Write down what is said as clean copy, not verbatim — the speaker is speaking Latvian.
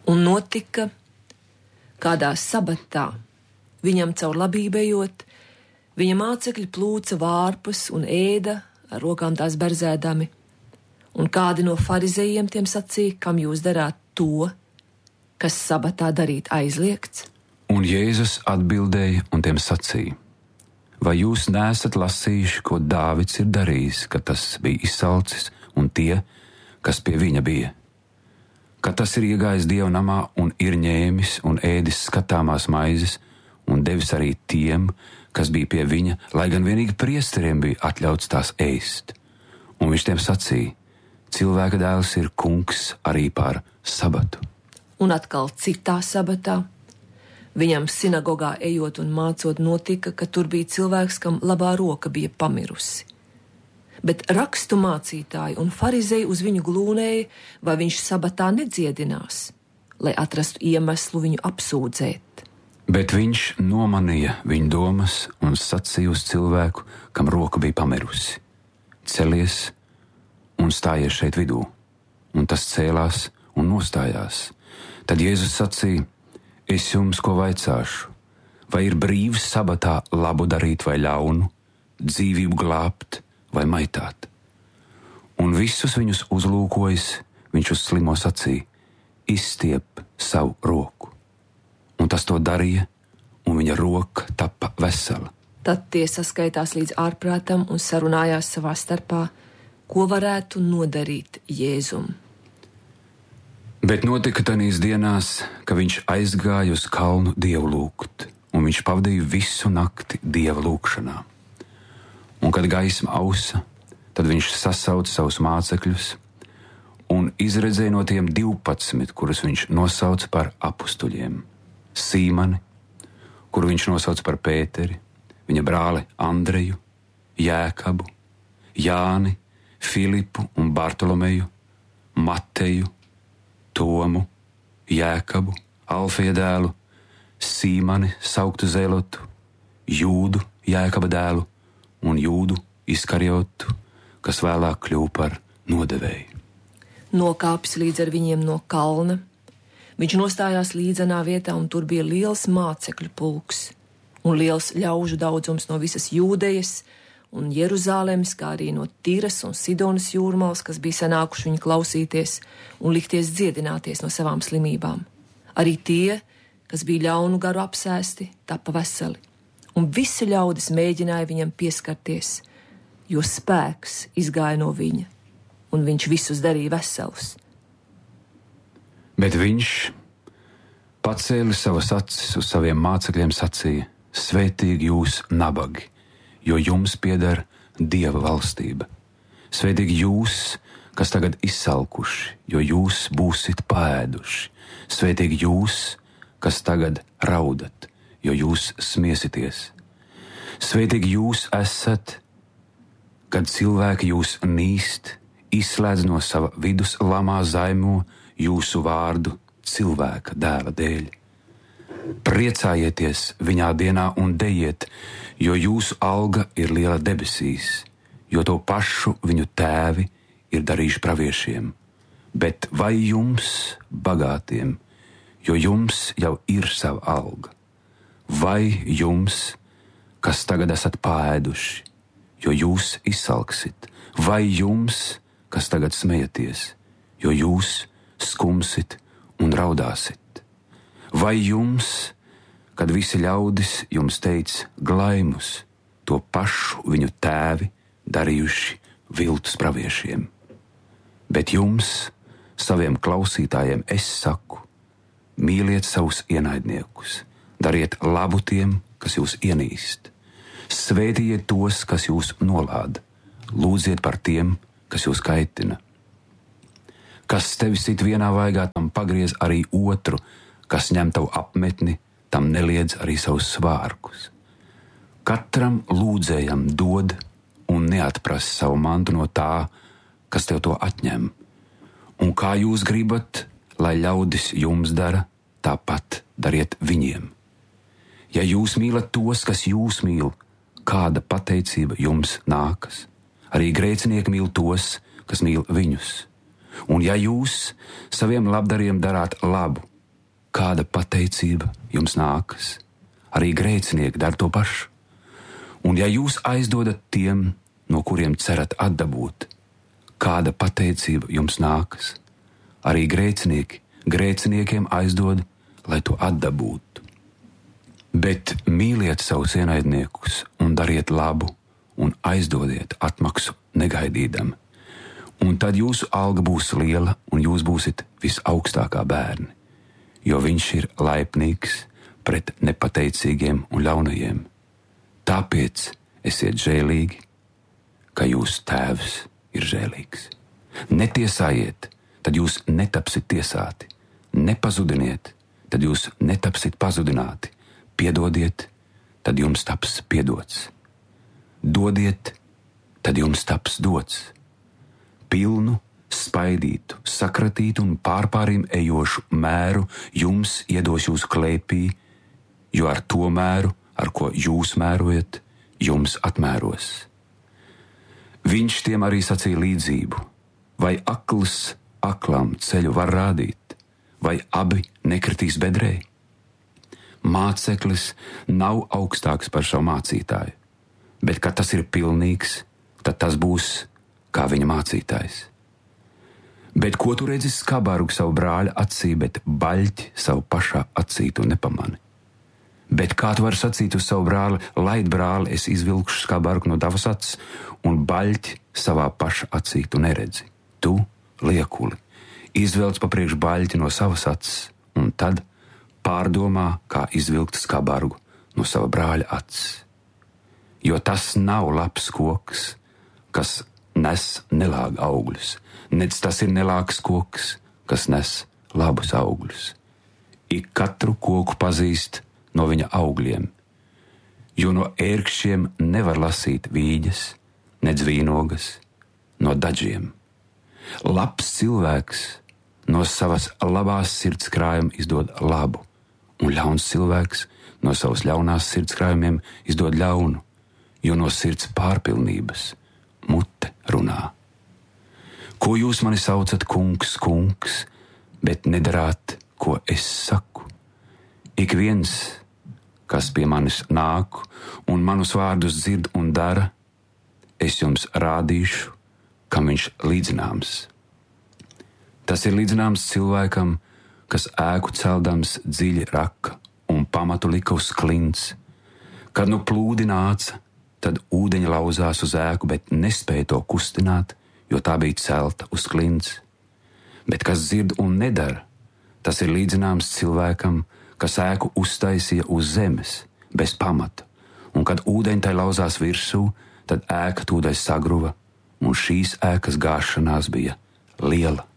Un notika, kādā sabatā, viņam caur labību ejot, viņa mācekļi plūca vārpus un ēda ar rokām tās berzēdami, un kādi no farizejiem tiem sacīja, kam jūs darāt to, kas sabatā darīt aizliegts? Un Jēzus atbildēja un tiem sacīja: vai jūs neesat lasījuši, ko Dāvids ir darījis, kad tas bija izsalcis, un tie, kas pie viņa bija? Kad tas ir iegājis Dieva namā un ir ņēmis un ēdis skatāmās maizes, un devis arī tiem, kas bija pie viņa, lai gan vienīgi priesteriem bija atļauts tās ēst. Un viņš tiem sacīja: cilvēka dēls ir kungs arī pār sabatu. Un atkal citā sabatā, viņam sinagogā ejot un mācot, notika, ka tur bija cilvēks, kam labā roka bija pamirusi. Bet rakstu mācītāji un farizeji uz viņu glūnēja, vai viņš sabatā nedziedinās, lai atrastu iemeslu viņu apsūdzēt. Bet viņš nomanīja viņu domas un sacīja uz cilvēku, kam roka bija pamirusi: celies un stājies šeit vidū. Un tas cēlās un nostājās. Tad Jēzus sacīja: es jums ko vaicāšu, vai ir brīvs sabatā labu darīt vai ļaunu, dzīvību glābt vai maitāt? Un visus viņus uzlūkojis, viņš uz slimo sacīja: izstiep savu roku. Un tas to darīja, un viņa roka tappa vesela. Tad tie saskaitās līdz ārprātam un sarunājās savā starpā, ko varētu nodarīt Jēzum. Bet notika tanīs dienās, ka viņš aizgāja uz kalnu Dievu lūgt, un viņš pavadīja visu nakti Dieva lūgšanā. Un kad gaisma ausa, tad viņš sasauca savus mācekļus un izredzēja no tiem 12, kurus viņš nosauca par apustuļiem: Sīmani, kuru viņš nosauca par Pēteri, viņa brāli Andreju, Jēkabu, Jāni, Filipu un Bartolomeju, Mateju, Tomu, Jēkabu, Alfeja dēlu, Sīmani sauktu Zelotu, Jūdu, Jēkaba dēlu, un Jūdu Iskariotu, kas vēlāk kļuva par nodevēju. Nokāpis līdz ar viņiem no kalna, viņš nostājās līdzenā vietā, un tur bija liels mācekļu pulks un liels ļaužu daudzums no visas Jūdejas un Jeruzālemes, kā arī no Tīras un Sidonas jūrmālas, kas bija sanākuši viņu klausīties un likties dziedināties no savām slimībām. Arī tie, kas bija ļaunu garu apsēsti, tapa veseli, un visi ļaudis mēģināja viņam pieskarties, jo spēks izgāja no viņa, un viņš visus darīja veselus. Bet viņš pacēla savas acis uz saviem mācekļiem, sacīja: svētīgi jūs, nabagi, jo jums pieder Dieva valstība. Svētīgi jūs, kas tagad izsalkuši, jo jūs būsit paēduši. Svētīgi jūs, kas tagad raudat, jo jūs smiesities. Svētīgi jūs esat, kad cilvēki jūs nīst, izslēdz no sava vidus lamā zaimo jūsu vārdu cilvēka dēla dēļ. Priecājieties viņā dienā un dejiet, jo jūsu alga ir liela debesīs, jo to pašu viņu tēvi ir darījuši praviešiem. Bet vai jums, bagātiem, jo jums jau ir sava alga? Vai jums, kas tagad esat paēduši, jo jūs izsalksit? Vai jums, kas tagad smejaties, jo jūs skumsit un raudāsit? Vai jums, kad visi ļaudis jums teica glaimus, to pašu viņu tēvi darījuši viltus praviešiem? Bet jums, saviem klausītājiem, es saku: mīliet savus ienaidniekus, dariet labu tiem, kas jūs ienīst, svētījiet tos, kas jūs nolāda, lūdziet par tiem, kas jūs kaitina. Kas tevi sit vienā vaigā, tam pagriez arī otru. Kas ņem tavu apmetni, tam neliedz arī savus svārkus. Katram lūdzējam dod un neatpras savu mantu no tā, kas tev to atņem. Un kā jūs gribat, lai ļaudis jums dara, tāpat dariet viņiem. Ja jūs mīlat tos, kas jūs mīl, kāda pateicība jums nākas? Arī grēcinieki mīl tos, kas mīl viņus. Un ja jūs saviem labdariem darāt labu kāda pateicība jums nākas. Arī grēcinieki dara to pašu. Un ja jūs aizdodat tiem, no kuriem cerat atdabūt, kāda pateicība jums nākas. Arī grēciniekiem aizdod, lai to atdabūtu. Bet mīliet savus ienaidniekus un dariet labu un aizdodiet atmaksu negaidīdam. Un tad jūsu alga būs liela un jūs būsit visaugstākā bērni, jo viņš ir laipnīgs pret nepateicīgiem un ļaunajiem. Tāpēc esiet žēlīgi, ka jūsu tēvs ir žēlīgs. Netiesājiet, tad jūs netapsit tiesāti. Nepazudiniet, tad jūs netapsit pazudināti. Piedodiet, tad jums taps piedots. Dodiet, tad jums taps dots. Pilnu, spaidītu, sakratītu un pārpārim ejošu mēru jums iedos jūsu klēpī, jo ar to mēru, ar ko jūs mērojat, jums atmēros. Viņš tiem arī sacīja līdzību, vai akls aklam ceļu var rādīt, vai abi nekritīs bedrē. Māceklis nav augstāks par savu mācītāju, bet kad tas ir pilnīgs, tad tas būs kā viņa mācītājs. Bet ko tu redzi skabargu savu brāļa acī, bet baļķi savu pašā acī tu nepamani? Bet kā tu vari sacīt uz savu brāli, laid brāli, es izvilkšu skabargu no tavas acis, un baļķi savā paša acī tu neredzi? Tu, liekuli, izvelc papriekš baļķi no savas acis, un tad pārdomā, kā izvilkt skabargu no sava brāļa acis. Jo tas nav labs koks, kas nes nelāga augļus, nec tas ir nelāgs koks, kas nes labus augļus. Ik katru koku pazīst no viņa augļiem, jo no ērkšķiem nevar lasīt vīģes, nec vīnogas, no dažiem. Labs cilvēks no savas labās sirds krājuma izdod labu, un ļauns cilvēks no savas ļaunās sirds krājumiem izdod ļaunu, jo no sirds pārpilnības mute runā. Ko jūs mani saucat kungs, kungs, bet nedarāt, ko es saku? Ik viens, kas pie manis nāk un manus vārdus dzird un dara, es jums rādīšu, kam viņš līdzināms. Tas ir līdzināms cilvēkam, kas ēku celdams dziļi raka un pamatu lika uz klints. Kad nu plūdi nāca, tad ūdeņi lauzās uz ēku, bet nespēja to kustināt, jo tā bija celta uz klints. Bet kas dzird un nedara, tas ir līdzināms cilvēkam, kas ēku uztaisīja uz zemes, bez pamata, un kad ūdeņi tai lauzās virsū, tad ēka tūdaļ sagruva, un šīs ēkas gāšanās bija liela.